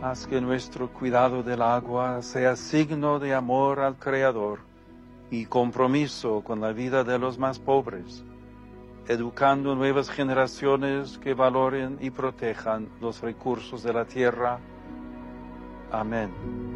Haz que nuestro cuidado del agua sea signo de amor al Creador y compromiso con la vida de los más pobres, educando nuevas generaciones que valoren y protejan los recursos de la tierra. Amén.